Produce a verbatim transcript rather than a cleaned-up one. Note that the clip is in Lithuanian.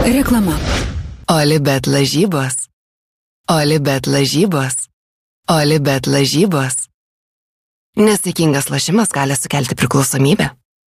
Reklama. Olibet lažybos. Olibet lažybos. Olibet lažybos. Nesaikingas lošimas gali sukelti priklausomybę.